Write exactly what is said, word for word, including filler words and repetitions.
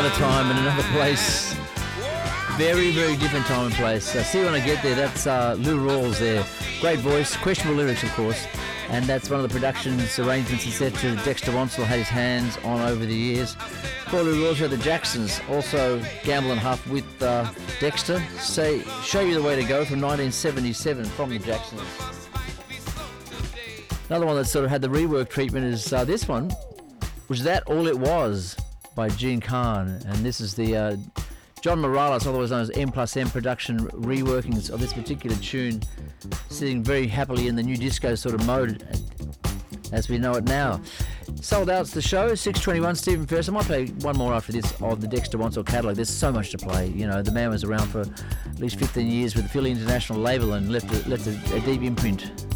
another time and another place. Very, very different time and place. Uh, see when I get there, that's uh, Lou Rawls there. Great voice, questionable lyrics, of course. And that's one of the productions, arrangements and set to Dexter Wansel had his hands on over the years. Paul Lou Rawls had the Jacksons, also Gamble and Huff with uh, Dexter. Say, Show You the Way to Go from nineteen seventy-seven from the Jacksons. Another one that sort of had the rework treatment is uh, this one, which is That All It Was by Gene Khan. And this is the uh, John Morales, otherwise known as M plus M production reworkings of this particular tune, sitting very happily in the new disco sort of mode as we know it now. Sold Out's the show, six twenty-one, Stephen Ferris. I might play one more after this of the Dexter Wansel catalogue. There's so much to play. You know, the man was around for at least fifteen years with the Philly International label and left a, left a, a deep imprint